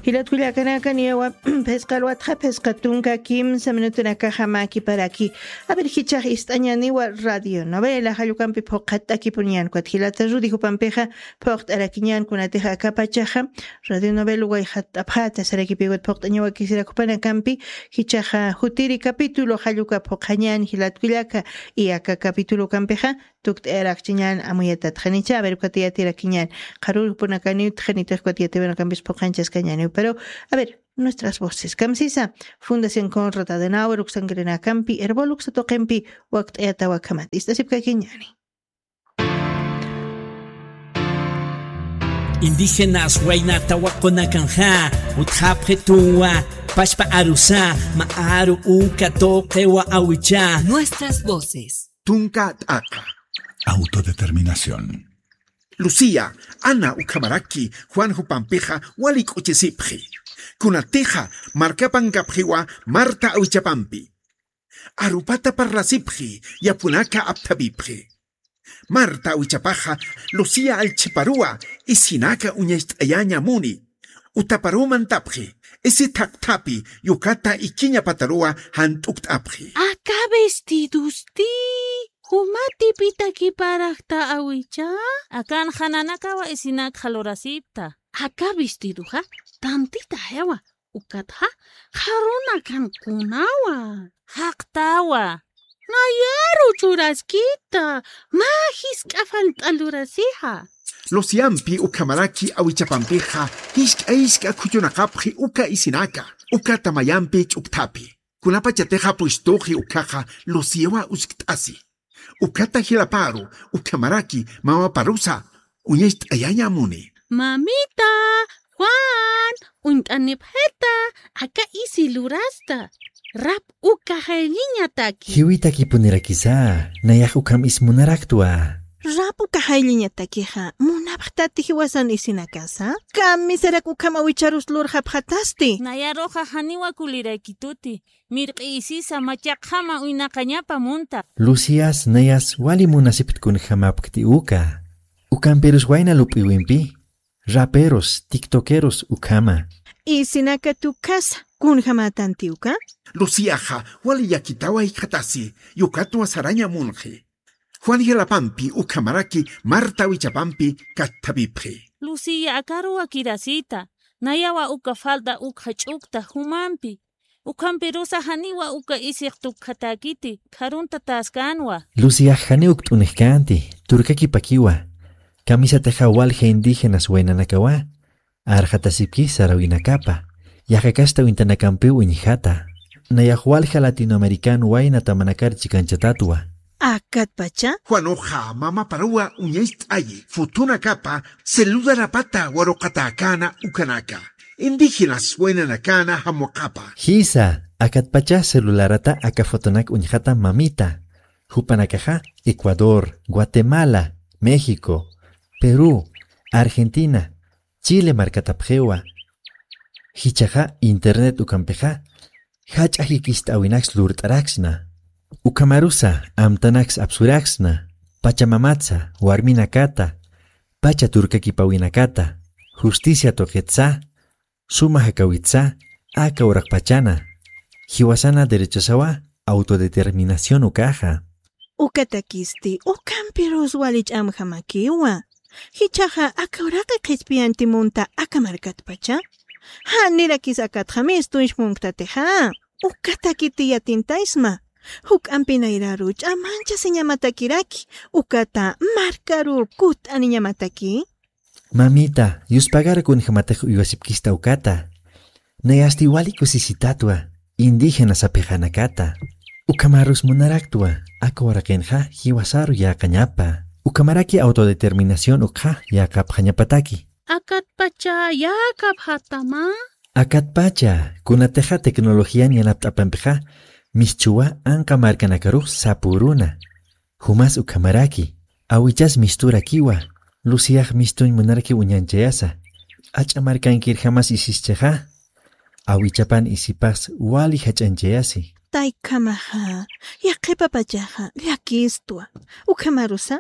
Hilatkulla kanaka niwa pescarwatja pescatunca kimsa minutunaka jamaki para aquí. A ver hichaj istañaniwa radio novela hayukampi poqataki punian kwat hilata rudijo pampeja poqt arakiñan kunateja kapachaja radio novela wayhat apata saraki pigot poqt añawa kisira kupana kampi hichaja hutiri capítulo hayuka poqañan hilatkullaka y aka capítulo kampeja tukt erakchiñan amuyetat khanicha a ver kwatia tirakiñan qarul punakani tjanita kwatia tebena kambis poqanchas kañani. Pero, a ver, nuestras voces. Kamsisa, Fundación Conrad Adenauer, Uxangrena Campi, Herbolux Toquempi, Wakt Eatawakamat. Istasipka Kiñani. Indígenas Huaynatahuaconacanja, Utjapjetua, Pashpa Arusa, Maaru Uka Toquewa Awicha. Nuestras voces. Tunkat Aka. Autodeterminación. Lucía, Ana Ucamaraki, Juan Jupampeja, Walik Uchesipji. Kunateja, Marcapan Capjiwa, Marta Auchapampi. Arupata Parlasipji, Yapunaka Aptabipji. Marta Uchapaja, Lucía Alchiparua, Isinaka Uñest Ayaña Muni. Utaparuman Tapji, ese Taktapi, Yukata Ikiña Patarua, Hantukt Apji. Acá vestidusti. Humati pita ki parakta awicha. Akan hananakawa isinak halorasipta. Acá vestiduja. Tantita hewa. Ukatha. Haruna kan kunawa. Haktawa. Nayaru churaskita. Mahis kafant alurasiha. Losiampi Ucamaraki Awichapampeja, Iska Kuyunakapji Uka Isinaka. Uka Tamayampi Uktapi. Kunapachateja puistoji ukaja Losiewa Usktasi. Ukata Hilaparu, Ucamaraki, Mama Parusa, Uñest Ayaña Muni. Mamita, Juan, Untanipjeta, acá isilurasta. Rap ukajailiña taki. Hiwitaki punerakisa, Nayaj Ukam ismunaraktua. Rap ukajailiña takiha, Munabhtati hiwasan isinakasa. Kamiserak Ukam awicharus lurjapjatasti. Nayaroja haniwa kulirakituti. Mirqisisa machaqhama uynaqañapa munta. Lucias nayas wali munasipit kun hamapkti uka. Ukamperus wayna lupiwimpi. Raperos, tiktokeros ukama. Isinaka tu casa kun hamatanti uka. Luciaja, wali yakitawa ikatasi, Yukatua Saraña Munji. Juan Yelapampi, Ucamaraki, Marta Wichapampi, Katabipri. Lucia akarua kirasita. Nayawa uka falda ukhachukta humampi. Ukampirusa haniwa uka isiktuk katakiti. Karunta taskanwa. Lucia hane uktunihkanti. Turkaki pakiwa. Kamisateja walje indígenas wenanakawa. Arjatasipki sarawinakapa. Yajacasta wintanakampi winjata. Nayahualja latinoamericano waina tamanakar chikanchatatua. Akat pacha. Juanoja, Mama Parua, Uñest Ayi, Futuna Capa, Seluda Rapata, Warokata Ukanaka. Indígenas Wenanakana, Hamokapa. Hisa, akatpacha celularata akafotonak uñjata mamita. Jupanakaja, Ecuador, Guatemala, México, Perú, Argentina, Chile marcatapjewa. Hichaja, Internet ukampeja. Hachajikist awinax lurtaraxna. Ukamarusa, amtanax absuraxna. Pachamamatza, warminakata. Pacha turkakipawinakata. Justicia toquetza. Suma hakawitza, aka urakpachana. Hiwasana derechosawa, autodeterminación ukaja. Ukatakisti, ukampiros walich amhamakiwa. Hichaja akauraka kichpianti munta akamarkatpacha. Hanirakis akatjamis tuishmunktateja. Ukatakiti yatintaisma. Huk ampinairaruch amancha señamatakiraki. Ukata markarur kut aniñamataki. Mamita, yuspagar kun jamatejo iwasipkista ukata. Nayasti wali kusisitatua, indígenas apejanakata. Ukamarus munaraktua, akawarakenja hiwasaru ya kañapa. Ukamaraki autodeterminación ukja ya kapjañapataki. Akatpacha ya kaphatama. Akatpacha, kunateja tecnología ni anaptapampeja, mischua ankamarkanakaruj sapuruna. Humas ukamaraki, awichas mistura kiwa. Luciaj mistuñ munarki uñanchayasa. Achamarkankir jamas isischaja. Awichapan isipas wali hachanchayasi. Taikamaja, yaqipapachaja, llakistua. Ukamarusa,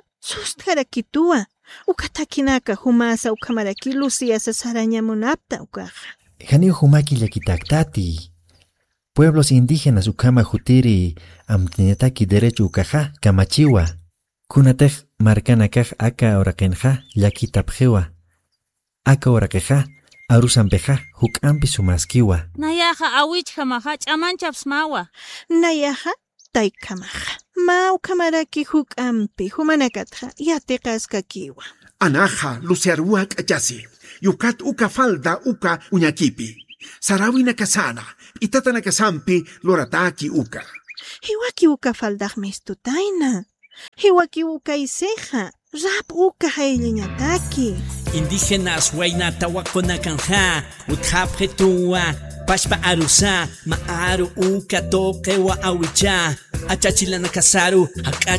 sustarakitua. Ukatakinaka humasa ukamaraki Luciasa sarañamunapta ukaja. Janiu humaki llakitaktati. Pueblos indígenas ukama jutiri amtinetaki derecho ukaja kamachiwa. Kunatej markanakaj aka orakenja llakitapjewa. Aka orakeja arusampeja hukampi sumaskiwa. Nayaja awichja maja ch'amanchaps mawa. Nayaja taykamaja. Mau kamaraki hukampi humanakatja yatiqaskakiwa. Anaja luciarua kachasi. Yukat uka falda uka uñakipi. Sarawina kasana. Itatana kasampi lorataki uka. Hiwaki uka faldag mistutaina. Hiwaki uka iseja. Rap uka hailiñataki. Indígenas waynata wakonakanja utjapjetua pashpa arusa maaru uka toqewa awicha achachilana kasaru